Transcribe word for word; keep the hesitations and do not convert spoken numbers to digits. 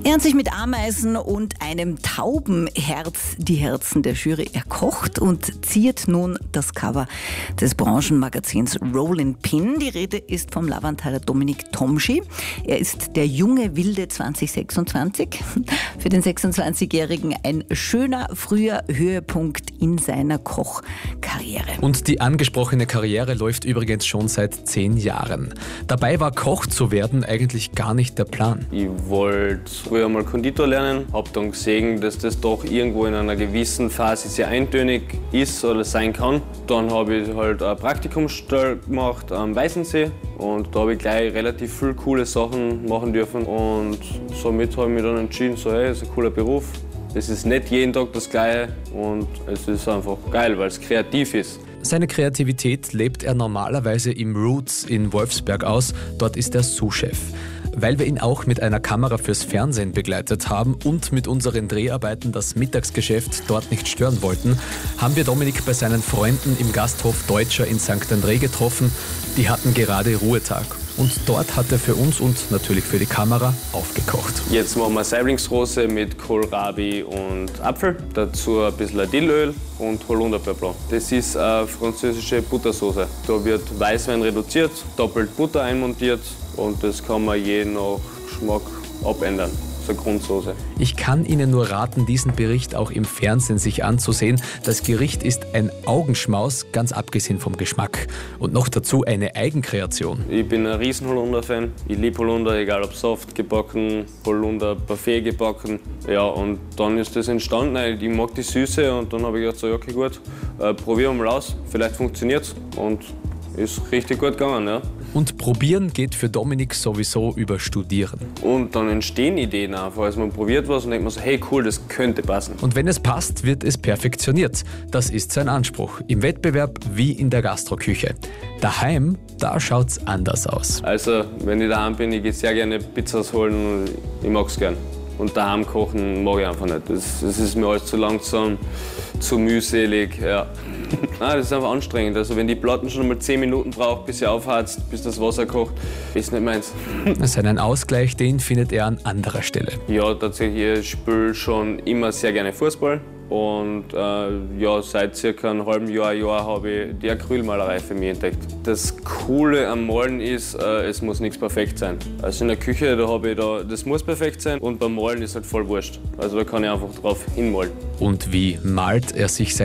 Er hat sich mit Ameisen und einem Taubenherz die Herzen der Jury erkocht und ziert nun das Cover des Branchenmagazins Rollin' Pin. Die Rede ist vom Lavanthaler Dominik Tomschi. Er ist der junge Wilde zwanzig sechsundzwanzig. Für den sechsundzwanzigjährigen ein schöner, früher Höhepunkt in seiner Kochkarriere. Und die angesprochene Karriere läuft übrigens schon seit zehn Jahren. Dabei war Koch zu werden eigentlich gar nicht der Plan. Ich wollte früher mal Konditor lernen, habe dann gesehen, dass das doch irgendwo in einer gewissen Phase sehr eintönig ist oder sein kann. Dann habe ich halt eine Praktikumsstelle gemacht am Weißensee und da habe ich gleich relativ viele coole Sachen machen dürfen und somit habe ich mich dann entschieden, so hey, das ist ein cooler Beruf. Es ist nicht jeden Tag das Gleiche und es ist einfach geil, weil es kreativ ist. Seine Kreativität lebt er normalerweise im Roots in Wolfsberg aus. Dort ist er Sous-Chef. Weil wir ihn auch mit einer Kamera fürs Fernsehen begleitet haben und mit unseren Dreharbeiten das Mittagsgeschäft dort nicht stören wollten, haben wir Dominik bei seinen Freunden im Gasthof Deutscher in Sankt André getroffen. Die hatten gerade Ruhetag. Und dort hat er für uns und natürlich für die Kamera aufgekocht. Jetzt machen wir Saiblingsrose mit Kohlrabi und Apfel. Dazu ein bisschen Dillöl und Holunderbeerblauch. Das ist eine französische Buttersoße. Da wird Weißwein reduziert, doppelt Butter einmontiert und das kann man je nach Geschmack abändern. So eine Grundsoße. Ich kann Ihnen nur raten, diesen Bericht auch im Fernsehen sich anzusehen. Das Gericht ist ein Augenschmaus, ganz abgesehen vom Geschmack. Und noch dazu eine Eigenkreation. Ich bin ein riesen Holunder-Fan. Ich liebe Holunder, egal ob Soft gebacken, Holunder Parfait gebacken. Ja, und dann ist das entstanden. Ich mag die Süße und dann habe ich gedacht, so, okay gut, äh, probieren wir mal aus. Vielleicht funktioniert es und ist richtig gut gegangen. Ja. Und probieren geht für Dominik sowieso über Studieren. Und dann entstehen Ideen einfach. Also man probiert was und denkt man so, hey cool, das könnte passen. Und wenn es passt, wird es perfektioniert. Das ist sein Anspruch. Im Wettbewerb wie in der Gastroküche. Daheim, da schaut's anders aus. Also wenn ich daheim bin, ich gehe sehr gerne Pizzas holen und ich mag's gern. Und daheim kochen mag ich einfach nicht. Das, das ist mir alles zu langsam, zu mühselig. Ja. Nein, das ist einfach anstrengend. Also wenn die Platten schon mal zehn Minuten braucht, bis sie aufheizt, bis das Wasser kocht, ist nicht meins. Seinen Ausgleich, den findet er an anderer Stelle. Ja, tatsächlich, ich spiele schon immer sehr gerne Fußball. Und äh, ja, seit circa einem halben Jahr, Jahr habe ich die Acrylmalerei für mich entdeckt. Das Coole am Malen ist, äh, es muss nichts perfekt sein. Also in der Küche, da habe ich da, das muss perfekt sein und beim Malen ist halt voll wurscht. Also da kann ich einfach drauf hinmalen. Und wie malt er sich sein